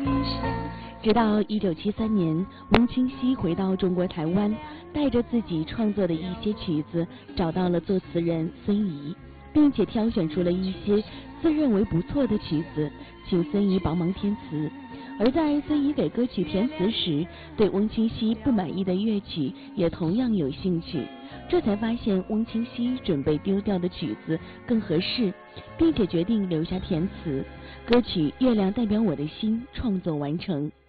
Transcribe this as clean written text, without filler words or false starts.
直到1973年，翁清溪回到中国台湾，带着自己创作的一些曲子，找到了作词人孙怡，并且挑选出了一些自认为不错的曲子，请孙怡帮忙填词。而在孙怡给歌曲填词时，对翁清溪不满意的乐曲也同样有兴趣，这才发现翁清溪准备丢掉的曲子更合适，并且决定留下填词。歌曲《月亮代表我的心》创作完成。